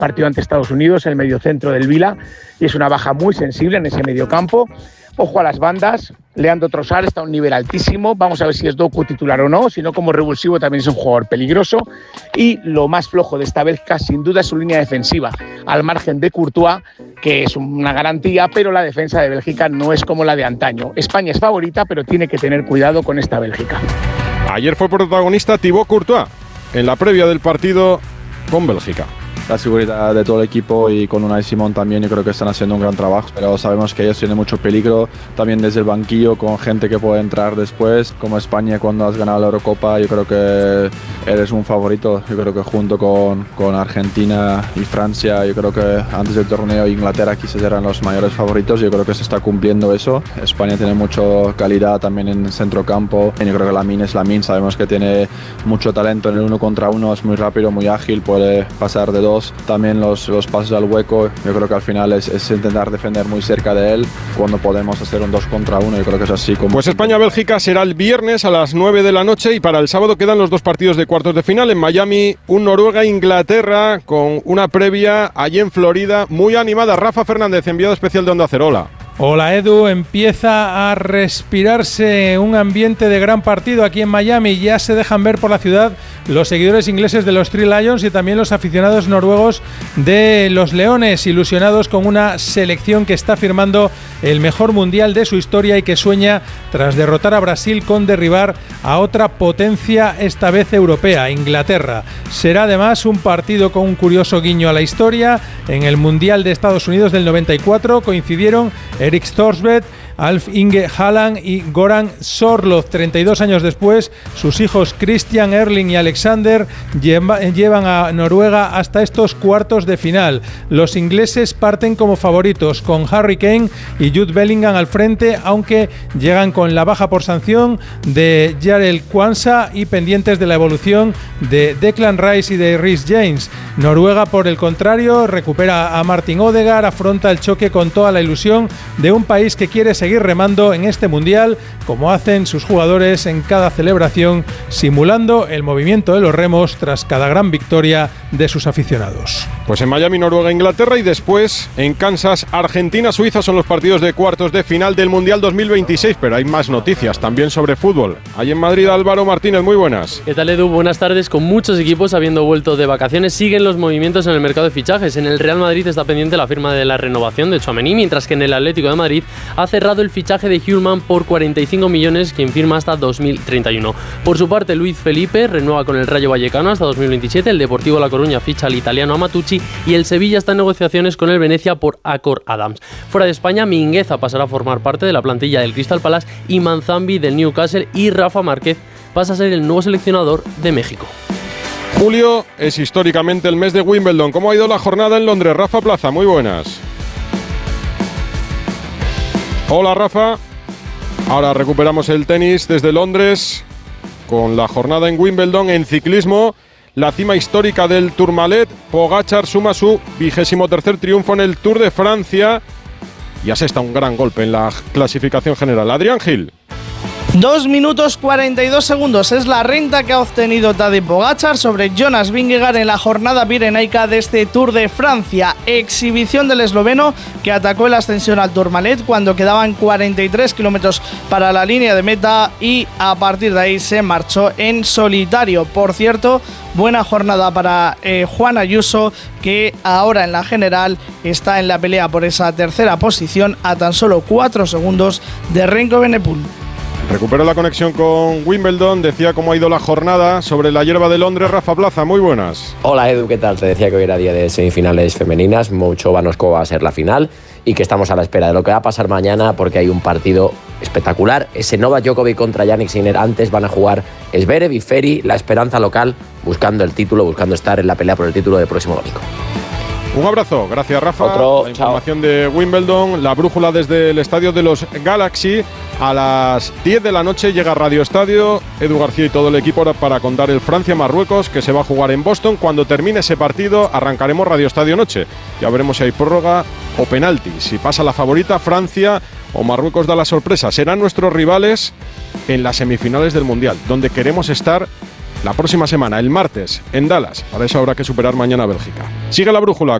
partido ante Estados Unidos, el mediocentro del Vila, y es una baja muy sensible en ese mediocampo. Ojo a las bandas, Leandro Trossard está a un nivel altísimo, vamos a ver si es Doku titular o no, si no como revulsivo también es un jugador peligroso, y lo más flojo de esta Bélgica sin duda es su línea defensiva, al margen de Courtois, que es una garantía, pero la defensa de Bélgica no es como la de antaño. España es favorita, pero tiene que tener cuidado con esta Bélgica. Ayer fue protagonista Thibaut Courtois en la previa del partido con Bélgica. La seguridad de todo el equipo y con Unai Simón también, yo creo que están haciendo un gran trabajo, pero sabemos que ellos tienen mucho peligro también desde el banquillo, con gente que puede entrar después, como España cuando has ganado la Eurocopa. Yo creo que eres un favorito, yo creo que junto con Argentina y Francia, yo creo que antes del torneo Inglaterra quizás eran los mayores favoritos. Yo creo que se está cumpliendo eso. España tiene mucha calidad también en el centrocampo, yo creo que Lamine es Lamine, sabemos que tiene mucho talento en el 1 contra 1, es muy rápido, muy ágil, puede pasar de 2. También los pasos al hueco, yo creo que al final es intentar defender muy cerca de él cuando podemos hacer un 2 contra 1, yo creo que es así como... Pues España-Bélgica será el viernes a las 9 de la noche y para el sábado quedan los dos partidos de cuartos de final en Miami, un Noruega-Inglaterra con una previa allí en Florida muy animada. Rafa Fernández, enviado especial de Onda Cero. Hola. Hola Edu, empieza a respirarse un ambiente de gran partido aquí en Miami, ya se dejan ver por la ciudad los seguidores ingleses de los Three Lions y también los aficionados noruegos de los Leones, ilusionados con una selección que está firmando el mejor mundial de su historia y que sueña tras derrotar a Brasil con derribar a otra potencia, esta vez europea, Inglaterra. Será además un partido con un curioso guiño a la historia. En el Mundial de Estados Unidos del 94 coincidieron Erik Thorsvedt, Alf Inge Haaland y Goran Sorloth. 32 años después, sus hijos Christian, Erling y Alexander llevan a Noruega hasta estos cuartos de final. Los ingleses parten como favoritos, con Harry Kane y Jude Bellingham al frente, aunque llegan con la baja por sanción de Jarell Quansah y pendientes de la evolución de Declan Rice y de Reece James. Noruega, por el contrario, recupera a Martin Odegaard, afronta el choque con toda la ilusión de un país que quiere seguir remando en este mundial, como hacen sus jugadores en cada celebración, simulando el movimiento de los remos tras cada gran victoria de sus aficionados. Pues en Miami, Noruega, Inglaterra y después en Kansas, Argentina, Suiza son los partidos de cuartos de final del Mundial 2026, pero hay más noticias también sobre fútbol. Ahí en Madrid, Álvaro Martínez, muy buenas. ¿Qué tal, Edu? Buenas tardes. Con muchos equipos habiendo vuelto de vacaciones, siguen los movimientos en el mercado de fichajes. En el Real Madrid está pendiente la firma de la renovación de Tchouaméni, mientras que en el Atlético de Madrid ha cerrado el fichaje de Hjulmand por 45 millones, quien firma hasta 2031. Por su parte, Luis Felipe renueva con el Rayo Vallecano hasta 2027, el Deportivo La Coruña ficha al italiano Amatucci y el Sevilla está en negociaciones con el Venecia por Acor Adams. Fuera de España, Mingueza pasará a formar parte de la plantilla del Crystal Palace y Manzambi del Newcastle, y Rafa Márquez pasa a ser el nuevo seleccionador de México. Julio es históricamente el mes de Wimbledon. ¿Cómo ha ido la jornada en Londres? Rafa Plaza, muy buenas. Hola Rafa, ahora recuperamos el tenis desde Londres con la jornada en Wimbledon. En ciclismo, la cima histórica del Tourmalet, Pogačar suma su 23º triunfo en el Tour de Francia y asesta un gran golpe en la clasificación general. Adrián Gil. 2 minutos 42 segundos es la renta que ha obtenido Tadej Pogačar sobre Jonas Vingegaard en la jornada pirenaica de este Tour de Francia. Exhibición del esloveno que atacó el ascensión al Tourmalet cuando quedaban 43 kilómetros para la línea de meta y a partir de ahí se marchó en solitario. Por cierto, buena jornada para Juan Ayuso, que ahora en la general está en la pelea por esa tercera posición a tan solo 4 segundos de Remco Evenepoel. Recupero la conexión con Wimbledon. Decía cómo ha ido la jornada sobre la hierba de Londres. Rafa Plaza, muy buenas. Hola Edu, ¿qué tal? Te decía que hoy era día de semifinales femeninas. Mouchova-Noskova va a ser la final y que estamos a la espera de lo que va a pasar mañana porque hay un partido espectacular. Ese Novak Djokovic contra Jannik Sinner. Antes van a jugar Zverev y Ferry, la esperanza local, buscando el título, buscando estar en la pelea por el título del próximo domingo. Un abrazo, gracias Rafa. Otro, la información de Wimbledon, la brújula desde el estadio de los Galaxy. A las 10 de la noche llega Radio Estadio, Edu García y todo el equipo para contar el Francia-Marruecos, que se va a jugar en Boston. Cuando termine ese partido arrancaremos Radio Estadio Noche. Ya veremos si hay prórroga o penalti, si pasa la favorita Francia o Marruecos da la sorpresa. Serán nuestros rivales en las semifinales del Mundial, donde queremos estar la próxima semana, el martes, en Dallas. Para eso habrá que superar mañana a Bélgica. Sigue la brújula.